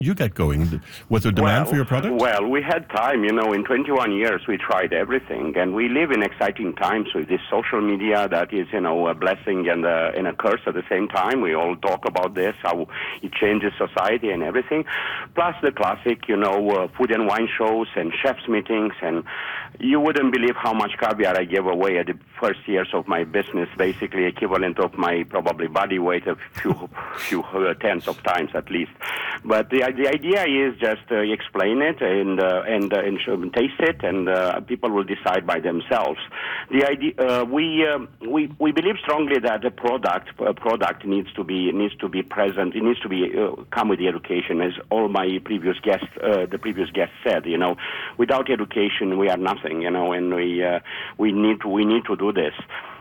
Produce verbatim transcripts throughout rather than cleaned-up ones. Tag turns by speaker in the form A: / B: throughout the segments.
A: you get going? Was there demand
B: well,
A: for your product?
B: Well, we had time. You know, in twenty-one years, we tried everything. And we live in exciting times with this social media that is, you know, a blessing and a, and a curse at the same time. We all talk about this, how it changes society and everything. Plus the classic, you know, uh, food and wine shows and chefs meetings. And you wouldn't believe how much caviar I gave away at the first years of my business, basically equivalent of my probably body weight a few, few uh, tenths of times at least. But the the idea is just uh, explain it and uh, and, uh, and show, taste it, and uh, people will decide by themselves. The idea uh, we uh, we we believe strongly that the product a product needs to be needs to be present. It needs to be uh, come with the education, as all my previous guests uh, the previous guests said. You know, without education we are nothing. You know, and we uh, we need to we need to do this.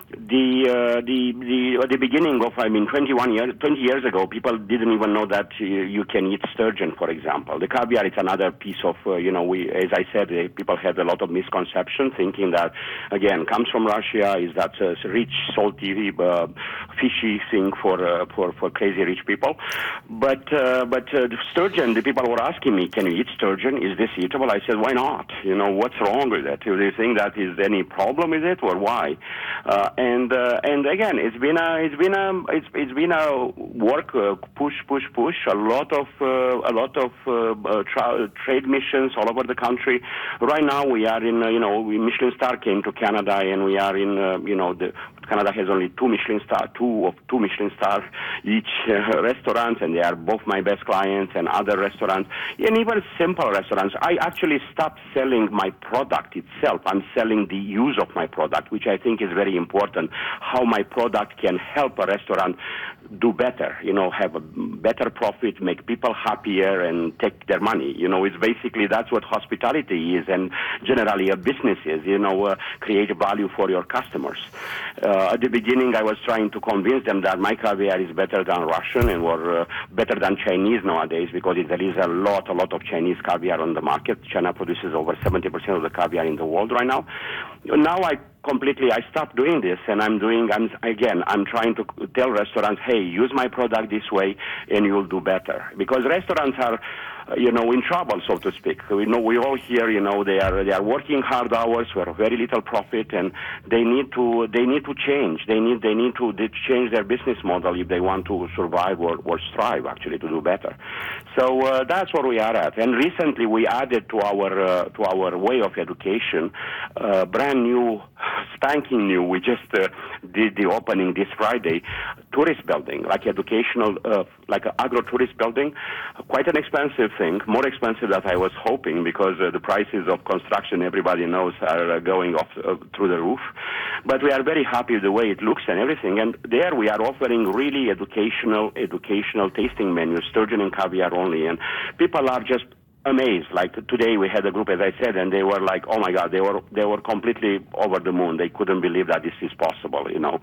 B: The uh, the the at the beginning of I mean twenty-one years twenty years ago, people didn't even know that uh, you can eat sturgeon, for example. The caviar is another piece of uh, you know we as I said, uh, people have a lot of misconception, thinking that again comes from Russia, is that uh, rich salty uh, fishy thing for uh, for for crazy rich people. But uh, but uh, the sturgeon, the people were asking me, can you eat sturgeon? Is this eatable? I said, why not? You know, what's wrong with it? Do you think that is any problem with it, or why? Uh, And uh, and again, it's been a it's been a it's it's been a work uh, push push push. A lot of uh, a lot of uh, uh, tra- trade missions all over the country. Right now, we are in uh, you know we, Michelin Star came to Canada, and we are in uh, you know the Canada has only two Michelin star two of two Michelin stars each uh, restaurants, and they are both my best clients and other restaurants, and even simple restaurants. I actually stopped selling my product itself. I'm selling the use of my product, which I think is very important. How my product can help a restaurant do better, you know, have a better profit, make people happier, and take their money. You know, it's basically that's what hospitality is, and generally a business is. You know, uh, create value for your customers. Uh, at the beginning, I was trying to convince them that my caviar is better than Russian and or uh, better than Chinese nowadays, because it, there is a lot, a lot of Chinese caviar on the market. China produces over seventy percent of the caviar in the world right now. Now I completely, I stopped doing this, and I'm doing, I'm again, I'm trying to tell restaurants, hey, use my product this way, and you'll do better. Because restaurants are, uh, you know, in trouble, so to speak. We know, we all hear, you know, they are they are working hard hours for very little profit, and they need to they need to change. They need they need to they change their business model if they want to survive or, or strive, actually, to do better. So uh, that's where we are at. And recently, we added to our uh, to our way of education, uh, brand new. Spanking new. We just uh, did the opening this Friday. Tourist building, like educational, uh, like an agro-tourist building. Quite an expensive thing, more expensive than I was hoping, because uh, the prices of construction, everybody knows, are uh, going off uh, through the roof. But we are very happy with the way it looks and everything. And there we are offering really educational, educational tasting menus, sturgeon and caviar only. And people are just amazed. Like today we had a group, as I said, and they were like, oh my God, they were they were completely over the moon. They couldn't believe that this is possible, you know.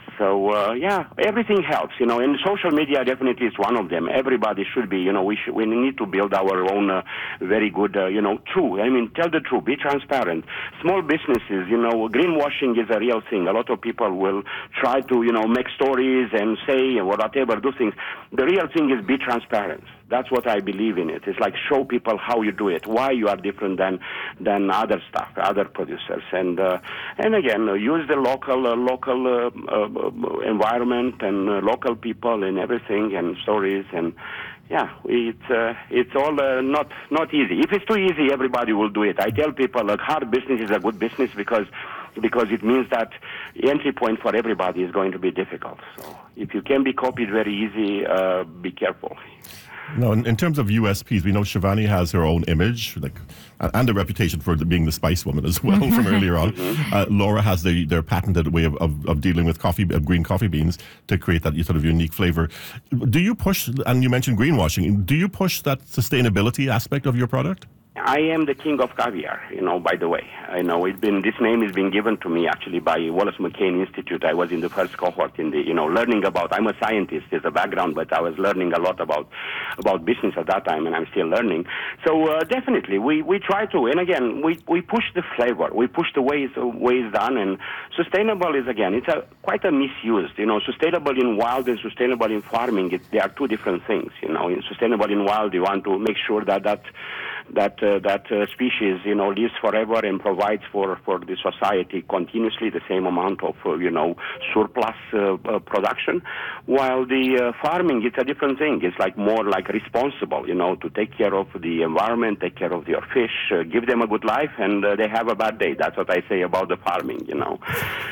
B: So uh, yeah, everything helps, you know, and social media definitely is one of them. Everybody should be, you know, we should, we need to build our own uh, very good, uh, you know, true. I mean, tell the truth, be transparent. Small businesses, you know, greenwashing is a real thing. A lot of people will try to, you know, make stories and say or whatever, do things. The real thing is be transparent. That's what I believe in it. It's like show people how you do it, why you are different than than other stuff, other producers, and uh, and again uh, use the local uh, local uh, uh, environment and uh, local people and everything and stories, and yeah, it's uh, it's all uh, not not easy. If it's too easy, everybody will do it. I tell people like hard business is a good business because because it means that the entry point for everybody is going to be difficult. So if you can be copied very easy, uh, be careful.
A: No, in, in terms of U S Ps, we know Shivani has her own image, like, and a reputation for the, being the spice woman as well from earlier on. Uh, Laura has the, their patented way of, of, of dealing with coffee, of green coffee beans to create that sort of unique flavor. Do you push, and you mentioned greenwashing, do you push that sustainability aspect of your product?
B: I am the king of caviar, you know, by the way. I know it's been, this name has been given to me actually by Wallace McCain Institute. I was in the first cohort in the, you know, learning about, I'm a scientist as a background, but I was learning a lot about, about business at that time, and I'm still learning. So uh, definitely, we, we try to, and again, we, we push the flavor, we push the ways, ways done, and sustainable is, again, it's a, quite a misused, you know, sustainable in wild and sustainable in farming, it, they are two different things, you know. In sustainable in wild, you want to make sure that that that uh, that uh, species, you know, lives forever and provides for, for the society continuously the same amount of, uh, you know, surplus uh, uh, production. While the uh, farming, it's a different thing. It's like more like responsible, you know, to take care of the environment, take care of your fish, uh, give them a good life, and uh, they have a bad day. That's what I say about the farming, you know.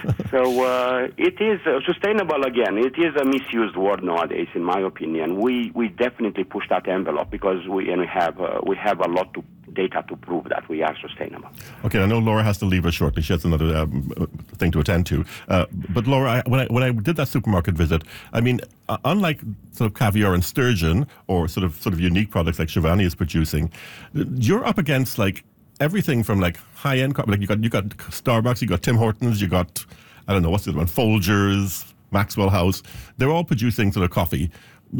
B: So uh, it is uh, sustainable, again. It is a misused word nowadays, in my opinion. We we definitely push that envelope because we, and we have uh, we have a lot to data to prove that we are sustainable.
A: Okay, I know Laura has to leave us shortly. She has another um, thing to attend to. Uh, but Laura, I, when I when I did that supermarket visit, I mean, uh, unlike sort of caviar and sturgeon, or sort of sort of unique products like Shivani is producing, you're up against like everything from like high end, like you got you got Starbucks, you got Tim Hortons, you got I don't know what's the other one, Folgers, Maxwell House. They're all producing sort of coffee.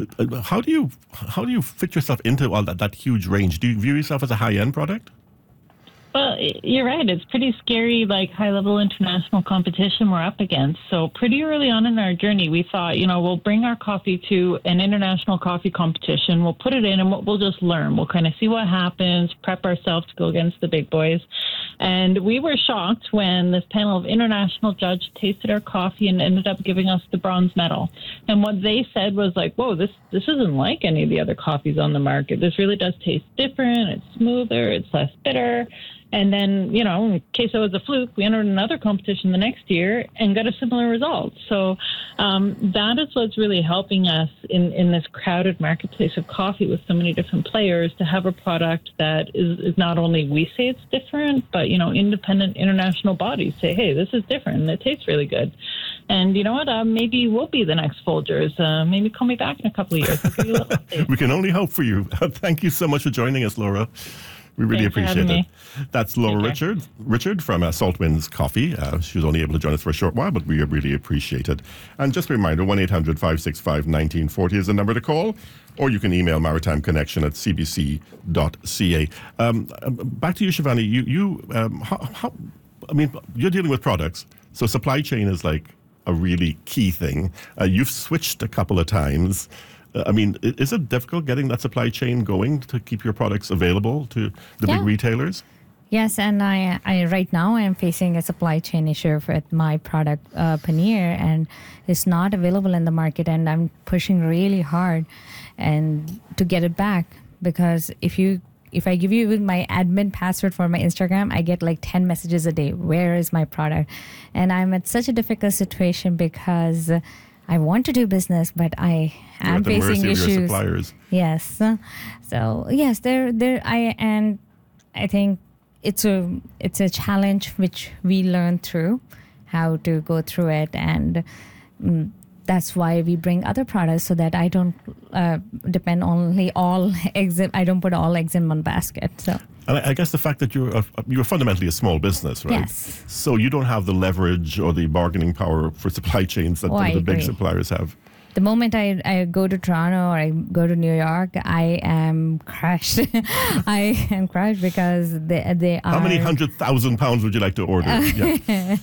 A: How do you how do you fit yourself into all that, that huge range? Do you view yourself as a high-end product?
C: Well, you're right. It's pretty scary, like high-level international competition we're up against. So pretty early on in our journey, we thought, you know, we'll bring our coffee to an international coffee competition. We'll put it in and we'll just learn. We'll kind of see what happens, prep ourselves to go against the big boys. And we were shocked when this panel of international judges tasted our coffee and ended up giving us the bronze medal. And what they said was like, whoa, this, this isn't like any of the other coffees on the market. This really does taste different. It's smoother. It's less bitter. And then, you know, in case it was a fluke, we entered another competition the next year and got a similar result. So um, that is what's really helping us in, in this crowded marketplace of coffee with so many different players to have a product that is, is not only we say it's different, but, you know, independent international bodies say, hey, this is different and it tastes really good. And you know what? Uh, maybe we'll be the next Folgers. Uh, maybe call me back in a couple of years. I'll give you a little update.
A: We can only hope for you. Thank you so much for joining us, Laura. We really
C: Thanks
A: appreciate it.
C: Me.
A: That's Laura Richard, Richard from uh, Salt Winds Coffee. Uh, she was only able to join us for a short while, but we really appreciate it. And just a reminder, one eight hundred five six five one nine four zero is the number to call, or you can email maritime connection at c b c dot c a. Um, back to you, Shivani. You, you um, how, how, I mean, you're dealing with products, so supply chain is like a really key thing. Uh, you've switched a couple of times. I mean, is it difficult getting that supply chain going to keep your products available to the
D: yeah.
A: big retailers?
D: Yes, and I, I right now I am facing a supply chain issue with my product, uh, Paneer, and it's not available in the market, and I'm pushing really hard and to get it back, because if you if I give you my admin password for my Instagram, I get like ten messages a day. Where is my product? And I'm at such a difficult situation because I want to do business, but I am facing issues.
A: Of your suppliers.
D: Yes. So yes, there, there. I and I think it's a it's a challenge which we learn through how to go through it, and mm, that's why we bring other products so that I don't uh, depend only all eggs. In, I don't put all eggs in one basket. So.
A: And I guess the fact that you're a, you're fundamentally a small business, right?
D: Yes.
A: So you don't have the leverage or the bargaining power for supply chains that
D: oh,
A: the, the big
D: agree.
A: suppliers have.
D: The moment I, I go to Toronto or I go to New York, I am crushed. I am crushed because they they are.
A: How many hundred thousand pounds would you like to order?
D: Uh,
A: yeah.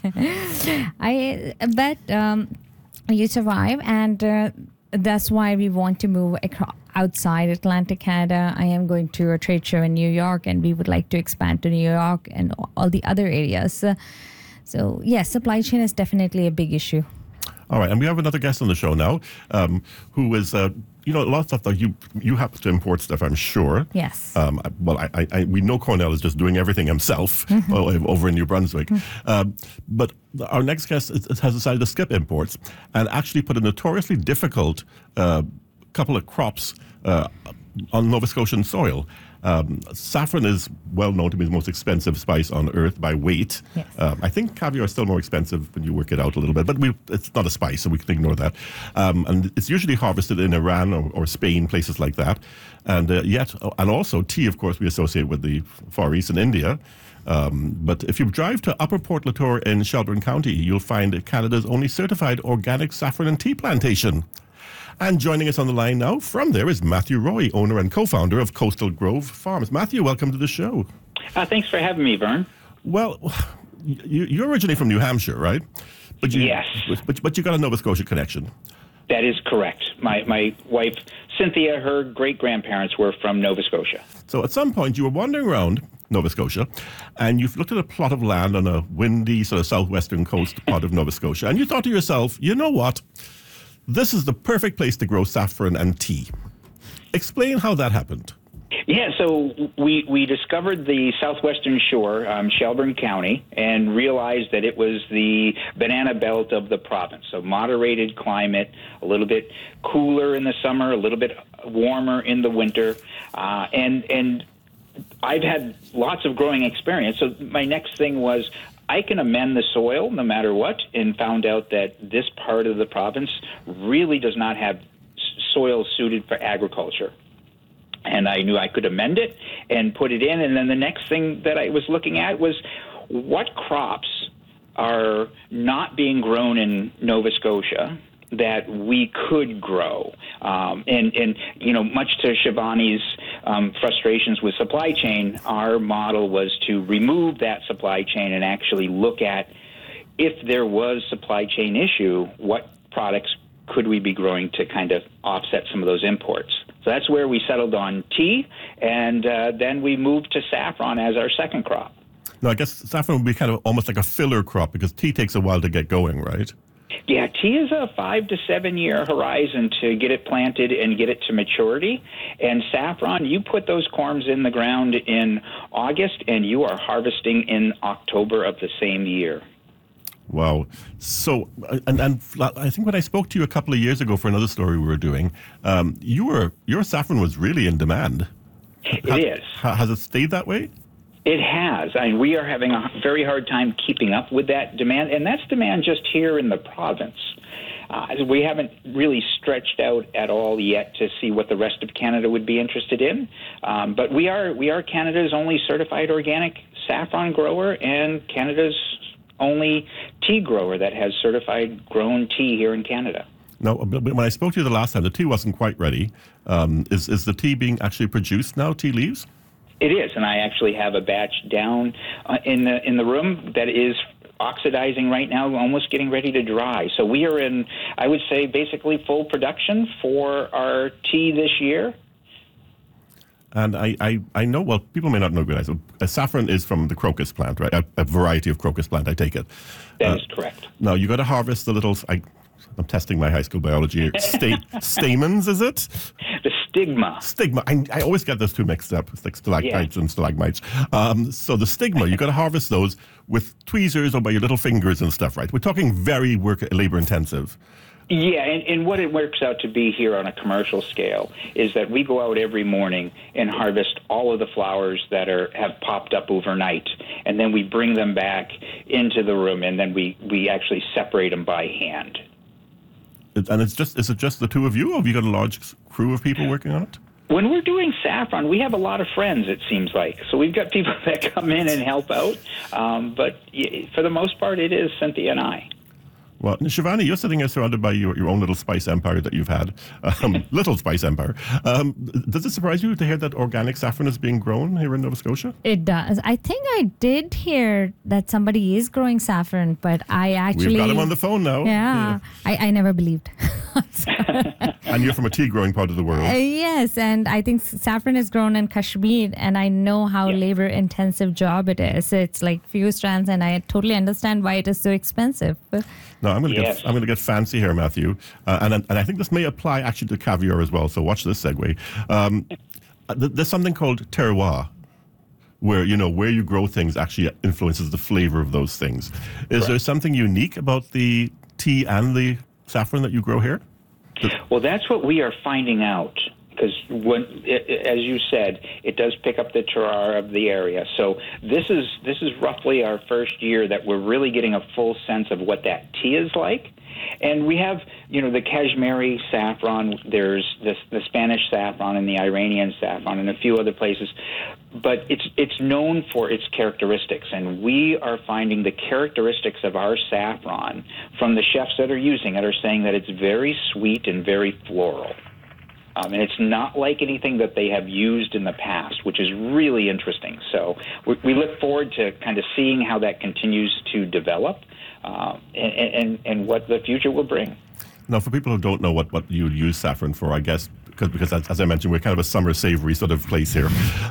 D: I but um, you survive, and uh, that's why we want to move across. Outside Atlantic Canada. I am going to a trade show in New York, and we would like to expand to New York and all the other areas. Uh, so, yes, supply chain is definitely a big issue.
A: All right, and we have another guest on the show now, um, who is, uh, you know, a lot of stuff that you you have to import stuff, I'm sure.
D: Yes.
A: Um, well, I, I, I, we know Cornell is just doing everything himself mm-hmm. over in New Brunswick. Mm-hmm. Um, but our next guest is, has decided to skip imports and actually put a notoriously difficult uh, couple of crops uh, on Nova Scotian soil. Um, saffron is well known to be the most expensive spice on earth by weight.
D: Yes.
A: Um, I think caviar is still more expensive when you work it out a little bit, but we, it's not a spice, so we can ignore that. Um, and it's usually harvested in Iran or, or Spain, places like that. And uh, yet, and also tea, of course, we associate with the Far East and India. Um, but if you drive to Upper Port Latour in Shelburne County, you'll find Canada's only certified organic saffron and tea plantation. And joining us on the line now from there is Matthew Roy, owner and co-founder of Coastal Grove Farms. Matthew, welcome to the show.
E: Uh, thanks for having me, Vern.
A: Well, you, you're originally from New Hampshire, right? But you,
E: yes.
A: But, but you got a Nova Scotia connection.
E: That is correct. My my wife, Cynthia, her great-grandparents were from Nova Scotia.
A: So at some point you were wandering around Nova Scotia and you've looked at a plot of land on a windy sort of southwestern coast part of Nova Scotia and you thought to yourself, you know what? This is the perfect place to grow saffron and tea. Explain how that happened.
E: Yeah, so we we discovered the southwestern shore, um, Shelburne County, and realized that it was the banana belt of the province. So moderated climate, a little bit cooler in the summer, a little bit warmer in the winter, uh, and and I've had lots of growing experience. So my next thing was, I can amend the soil no matter what, and found out that this part of the province really does not have soil suited for agriculture. And I knew I could amend it and put it in. And then the next thing that I was looking at was what crops are not being grown in Nova Scotia that we could grow. Um, and, and, you know, much to Shivani's um, frustrations with supply chain, our model was to remove that supply chain and actually look at, if there was supply chain issue, what products could we be growing to kind of offset some of those imports. So that's where we settled on tea, and uh, then we moved to saffron as our second crop.
A: Now, I guess saffron would be kind of almost like a filler crop because tea takes a while to get going, right?
E: Yeah, tea is a five to seven year horizon to get it planted and get it to maturity. And saffron, you put those corms in the ground in August, and you are harvesting in October of the same year.
A: Wow. So, and, and I think when I spoke to you a couple of years ago for another story we were doing, um, you were, your saffron was really in demand.
E: It
A: ha,
E: is.
A: Ha, has it stayed that way?
E: It has. I mean, we are having a very hard time keeping up with that demand, and that's demand just here in the province. Uh, we haven't really stretched out at all yet to see what the rest of Canada would be interested in. Um, but we are we are Canada's only certified organic saffron grower and Canada's only tea grower that has certified grown tea here in Canada.
A: Now, when I spoke to you the last time, the tea wasn't quite ready. Um, is, is the tea being actually produced now, tea leaves?
E: It is, and I actually have a batch down uh, in the in the room that is oxidizing right now, almost getting ready to dry. So we are in, I would say, basically full production for our tea this year.
A: And I, I, I know, well, people may not know, guys, uh, saffron is from the crocus plant, right? A, a variety of crocus plant, I take it.
E: That
A: uh,
E: is correct.
A: Now, you got to harvest the little, I, I'm testing my high school biology here. Sta- stamens, is it?
E: The stigma.
A: Stigma. I, I always get those two mixed up. It's like stalactites yeah. and stalagmites. Um, so the stigma, you got to harvest those with tweezers or by your little fingers and stuff, right? We're talking very work labor intensive.
E: Yeah, and, and what it works out to be here on a commercial scale is that we go out every morning and harvest all of the flowers that are have popped up overnight, and then we bring them back into the room, and then we, we actually separate them by hand.
A: And it's just is it just the two of you, or have you got a large crew of people working on it?
E: When we're doing saffron, we have a lot of friends, it seems like. So we've got people that come in and help out, um, but for the most part, it is Cynthia and I.
A: Well, Shivani, you're sitting here surrounded by your, your own little spice empire that you've had, um, little spice empire. Um, does it surprise you to hear that organic saffron is being grown here in Nova Scotia?
D: It does. I think I did hear that somebody is growing saffron, but I actually...
A: We've got him on the phone now.
D: Yeah, yeah. I, I never believed.
A: And you're from a tea growing part of the world.
D: Uh, yes, and I think saffron is grown in Kashmir, and I know how yeah. labor intensive job it is. It's like few strands, and I totally understand why it is so expensive.
A: No, I'm going to
E: yes.
A: get I'm going to get fancy here, Matthew, uh, and and I think this may apply actually to caviar as well. So watch this segue. Um, th- there's something called terroir, where you know where you grow things actually influences the flavor of those things. Is right. there something unique about the tea and the saffron that you grow here?
E: Well, that's what we are finding out, because when, it, it, as you said, it does pick up the terroir of the area. So this is this is roughly our first year that we're really getting a full sense of what that tea is like. And we have, you know, the Kashmiri saffron, there's this, the Spanish saffron and the Iranian saffron and a few other places. But it's it's known for its characteristics, and we are finding the characteristics of our saffron from the chefs that are using it are saying that it's very sweet and very floral. Um, and it's not like anything that they have used in the past, which is really interesting. So we, we look forward to kind of seeing how that continues to develop. Uh, and, and, and what the future will bring.
A: Now, for people who don't know what, what you use saffron for, I guess, because, because as, as I mentioned, we're kind of a summer savory sort of place here.